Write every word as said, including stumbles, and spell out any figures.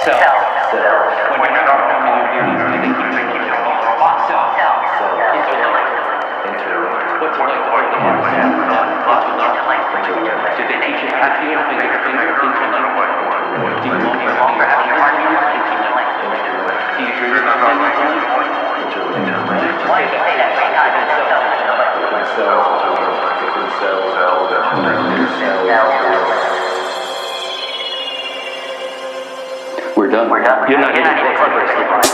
Cell. Cell. When you're not forming your theories, you think you're making your own robot cell. Cell. Interlink. Interlink. What's it like to work in a cell? Interlink. Interlink. Did they teach you how to feel finger to finger? Interlink. Do you no longer have your heart? Interlink. Do you dream about things? Interlink. Why do you say that? Different cells, different cells, different cells. We're done. We're done. You're not getting close.